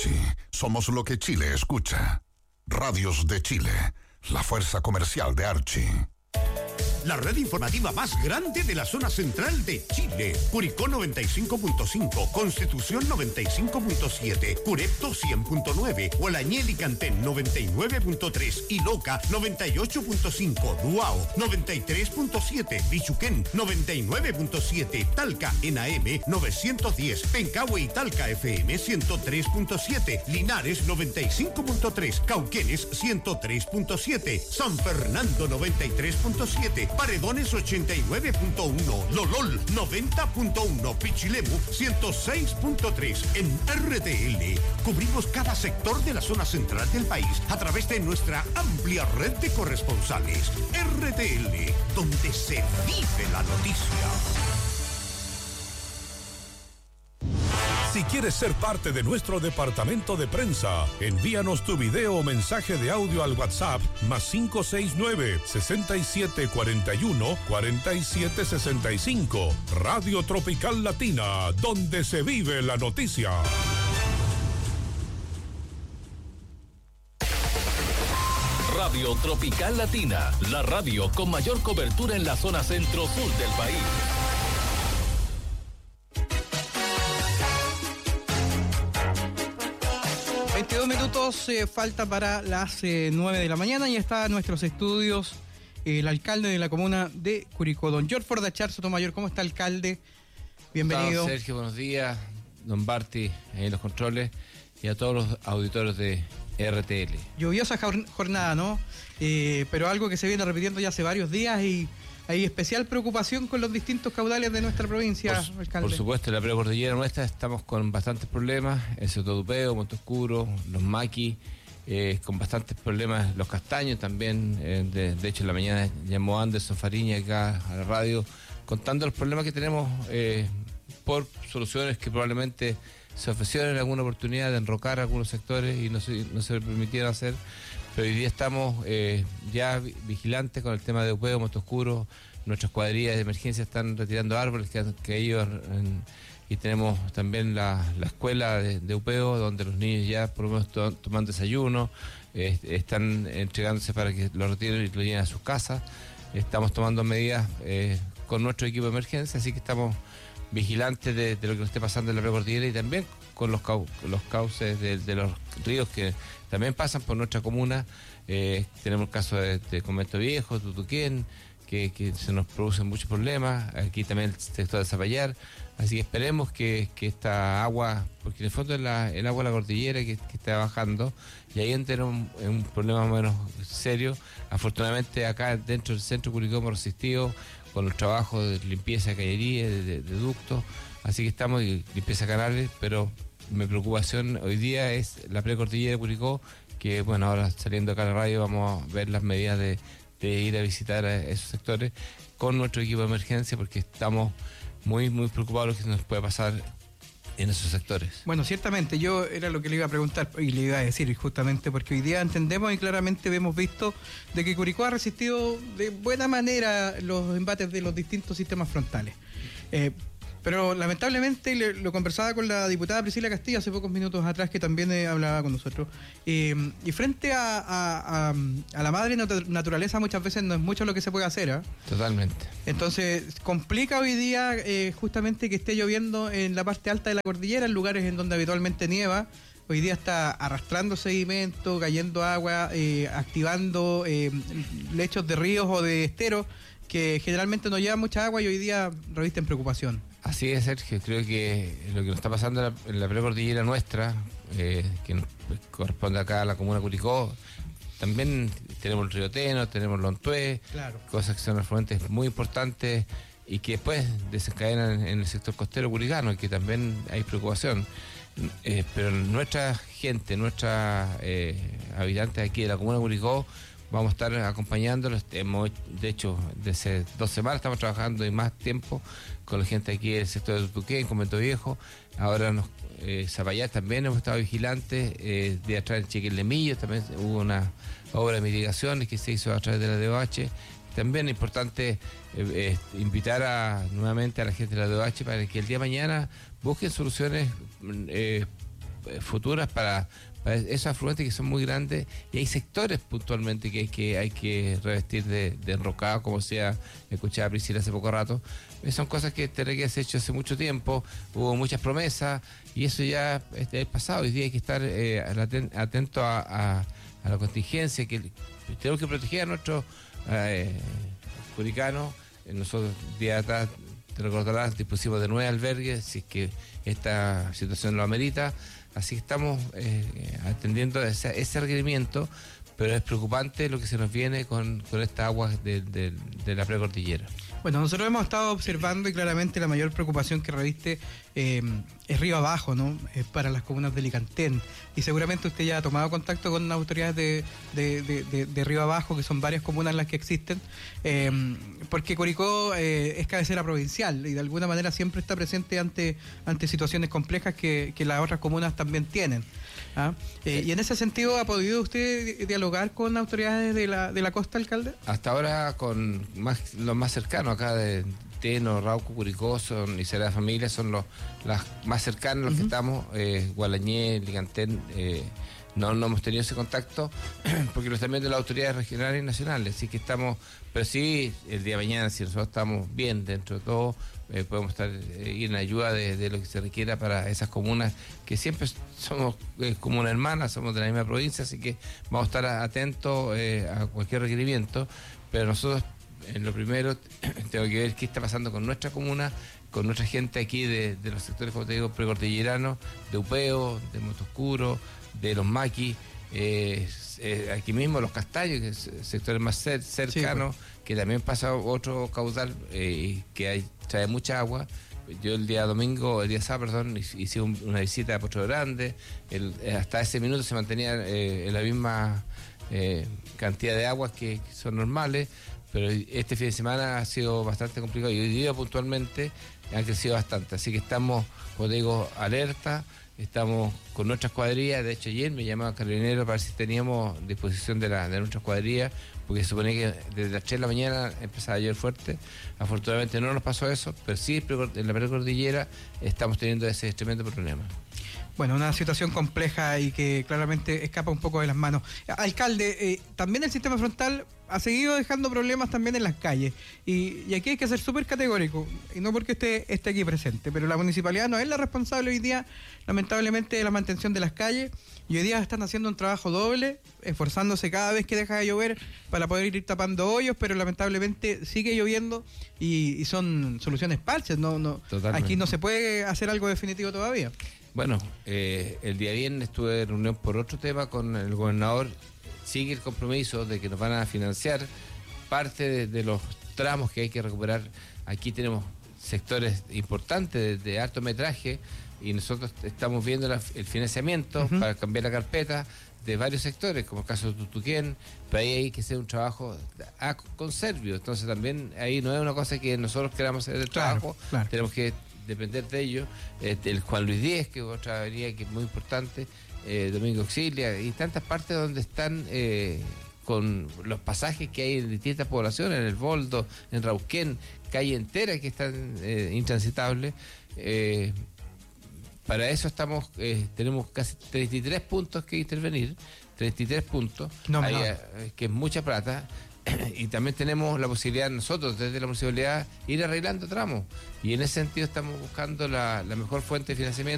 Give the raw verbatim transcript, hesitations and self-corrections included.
Archie, somos lo que Chile escucha. Radios de Chile, la fuerza comercial de Archie. La red informativa más grande de la zona central de Chile. Curicó noventa y cinco punto cinco, Constitución noventa y cinco punto siete, Curepto cien punto nueve, Gualañel y Cantén noventa y nueve punto tres, Iloca noventa y ocho punto cinco, Duao noventa y tres punto siete, Bichuquén noventa y nueve punto siete, Talca en A M novecientos diez, Pencahue y Talca F M ciento tres punto siete, Linares noventa y cinco punto tres, Cauquenes ciento tres punto siete, San Fernando noventa y tres punto siete, Paredones ochenta y nueve punto uno, Lolol noventa punto uno, Pichilemu ciento seis punto tres. En R T L cubrimos cada sector de la zona central del país a través de nuestra amplia red de corresponsales. R T L, donde se vive la noticia. Si quieres ser parte de nuestro departamento de prensa, envíanos tu video o mensaje de audio al WhatsApp más cinco seis nueve, seis siete cuatro uno, cuatro siete seis cinco. Radio Tropical Latina, donde se vive la noticia. Radio Tropical Latina, la radio con mayor cobertura en la zona centro-sur del país. veintidós minutos eh, falta para las eh, nueve de la mañana y está en nuestros estudios eh, el alcalde de la comuna de Curicó, don George Fordachar Sotomayor. ¿Cómo está, alcalde? Bienvenido. Don Sergio, buenos días. Don Barty en los controles y a todos los auditores de R T L. Lluviosa jornada, ¿no? Eh, pero algo que se viene repitiendo ya hace varios días y hay especial preocupación con los distintos caudales de nuestra provincia, por, alcalde. Por supuesto, en la precordillera nuestra estamos con bastantes problemas, el Sotodupeo, Monte Oscuro, los Maquis, eh, con bastantes problemas, los Castaños también. Eh, de, de hecho, en la mañana llamó Anderson Fariña acá a la radio contando los problemas que tenemos eh, por soluciones que probablemente se ofrecieron en alguna oportunidad de enrocar algunos sectores y no se, no se permitieron hacer. Pero hoy día estamos eh, ya vigilantes con el tema de Upeo, Monte Oscuro. Nuestras cuadrillas de emergencia están retirando árboles que han caído en, y tenemos también la, la escuela de, de Upeo, donde los niños ya por lo menos to, toman desayuno, eh, están entregándose para que lo retiren y lo lleven a sus casas. Estamos tomando medidas eh, con nuestro equipo de emergencia, así que estamos vigilantes de, de lo que nos esté pasando en la precordillera y también con los, cau, los cauces de, de los ríos que también pasan por nuestra comuna. Eh, tenemos el caso de, de Convento Viejo, Tutuquén, que, que se nos producen muchos problemas. Aquí también el sector de Zapallar. Así que esperemos que, que esta agua, porque en el fondo es la, el agua de la cordillera que, que está bajando, y ahí tenemos un, un problema más o menos serio. Afortunadamente acá dentro del centro Curicó hemos resistido con los trabajos de limpieza de cañería, de, de, de ductos, así que estamos y limpieza de canales, pero mi preocupación hoy día es la precordillera de Curicó, que bueno, ahora saliendo acá a la radio vamos a ver las medidas de, de ir a visitar a esos sectores con nuestro equipo de emergencia, porque estamos muy, muy preocupados de lo que nos puede pasar en esos sectores. Bueno, ciertamente, yo era lo que le iba a preguntar y le iba a decir justamente, porque hoy día entendemos y claramente hemos visto de que Curicó ha resistido de buena manera los embates de los distintos sistemas frontales. Eh, Pero lamentablemente le, lo conversaba con la diputada Priscila Castillo hace pocos minutos atrás, que también eh, hablaba con nosotros. Eh, y frente a, a, a, a la madre nat- naturaleza muchas veces no es mucho lo que se puede hacer. ¿eh? Totalmente. Entonces complica hoy día eh, justamente que esté lloviendo en la parte alta de la cordillera, en lugares en donde habitualmente nieva. Hoy día está arrastrando sedimento, cayendo agua, eh, activando eh, lechos de ríos o de esteros que generalmente no llevan mucha agua y hoy día revisten preocupación. Así es, Sergio. Creo que lo que nos está pasando en la, en la precordillera nuestra, eh, que nos corresponde acá a la comuna de Curicó, también tenemos el río Teno, tenemos Lontué, claro. Cosas que son afluentes muy importantes y que después desencadenan en el sector costero curicano, y que también hay preocupación. Eh, pero nuestra gente, nuestros eh, habitantes aquí de la comuna de Curicó, vamos a estar acompañándolos. Hemos, de hecho, desde dos semanas estamos trabajando y más tiempo con la gente aquí del sector de Tutuquén, Convento Viejo. Ahora nos eh, Zapallar también hemos estado vigilantes. Eh, de atrás en Chiquilemillo también hubo una obra de mitigaciones que se hizo a través de la D O H. También es importante eh, eh, invitar a, nuevamente a la gente de la D O H para que el día de mañana busquen soluciones eh, futuras para, para esos afluentes que son muy grandes, y hay sectores puntualmente que hay que, hay que revestir de, de enrocado, como sea, escuchaba a Priscila hace poco rato. Son cosas que tendré que haber hecho hace mucho tiempo, hubo muchas promesas, y eso ya es del pasado. Hoy día hay que estar eh, atento a, a, a la contingencia, que tenemos que proteger a nuestros eh, curicanos. Nosotros día atrás, te recordarás, dispusimos de nueve albergues, si es que esta situación lo amerita, así que estamos eh, atendiendo ese, ese requerimiento, pero es preocupante lo que se nos viene con, con estas aguas de, de, de la precordillera. Bueno, nosotros hemos estado observando y claramente la mayor preocupación que reviste eh, es río abajo, ¿no? Eh, para las comunas de Licantén. Y seguramente usted ya ha tomado contacto con autoridades de, de, de, de, de río abajo, que son varias comunas las que existen, eh, porque Curicó eh, es cabecera provincial y de alguna manera siempre está presente ante, ante situaciones complejas que, que las otras comunas también tienen. ¿Ah? Eh, y en ese sentido, ¿ha podido usted dialogar con autoridades de la, de la costa, alcalde? Hasta ahora con más, los más cercanos acá de Teno, Rauco, Curicó son, y Sagrada Familia son los las más cercanos, los uh-huh. que estamos, eh, Gualañé, Licantén, eh, no, no hemos tenido ese contacto porque lo están viendo las autoridades regionales y nacionales, así que estamos, pero sí, el día de mañana, si nosotros estamos bien dentro de todo, eh, podemos estar eh, ir en ayuda de, de lo que se requiera para esas comunas, que siempre somos eh, comunas hermanas, somos de la misma provincia, así que vamos a estar atentos eh, a cualquier requerimiento, pero nosotros, en lo primero, tengo que ver qué está pasando con nuestra comuna, con nuestra gente aquí de, de los sectores, como te digo, precordilleranos, de Upeo, de Montoscuro, de los maquis, eh, eh, aquí mismo los Castaños, que es sectores más cer cercanos, sí, pues. Que también pasa otro caudal eh, que hay, trae mucha agua. Yo el día domingo, el día sábado, perdón, hice un, una visita a Potro Grande, el, hasta ese minuto se mantenía eh, en la misma eh, cantidad de aguas que, que son normales, pero este fin de semana ha sido bastante complicado y hoy día puntualmente han crecido bastante, así que estamos, como te digo, alerta. Estamos con nuestras cuadrillas. De hecho, ayer me llamaba Carabinero para ver si teníamos disposición de, la, de nuestras cuadrillas, porque se supone que desde las tres de la mañana empezaba a llover fuerte. Afortunadamente no nos pasó eso, pero sí en la precordillera estamos teniendo ese tremendo problema. Bueno, una situación compleja y que claramente escapa un poco de las manos. Alcalde, eh, también el sistema frontal ha seguido dejando problemas también en las calles. Y, y aquí hay que ser súper categórico, y no porque usted esté aquí presente, pero la municipalidad no es la responsable hoy día, lamentablemente, de la mantención de las calles. Y hoy día están haciendo un trabajo doble, esforzándose cada vez que deja de llover para poder ir tapando hoyos, pero lamentablemente sigue lloviendo y, y son soluciones parches. No, no, aquí no se puede hacer algo definitivo todavía. Bueno, eh, el día viernes estuve en reunión por otro tema con el gobernador. Sigue el compromiso de que nos van a financiar parte de, de los tramos que hay que recuperar. Aquí tenemos sectores importantes de, de alto metraje y nosotros estamos viendo la, el financiamiento uh-huh. para cambiar la carpeta de varios sectores, como el caso de Tutuquén, pero ahí hay que hacer un trabajo a, con Servio. Entonces también ahí no es una cosa que nosotros queramos hacer el claro, trabajo, claro. Tenemos que depender de ellos, eh, el Juan Luis Díez, que es otra avenida que es muy importante, eh, Domingo Auxilia, y tantas partes donde están eh, con los pasajes que hay en distintas poblaciones, en el Boldo, en Rauquén, calle entera que están eh, intransitables. Eh, para eso estamos, eh, tenemos casi treinta y tres puntos que intervenir, treinta y tres puntos, no, hay, no. eh, que es mucha plata. Y también tenemos la posibilidad nosotros desde la municipalidad ir arreglando tramos y en ese sentido estamos buscando la, la mejor fuente de financiamiento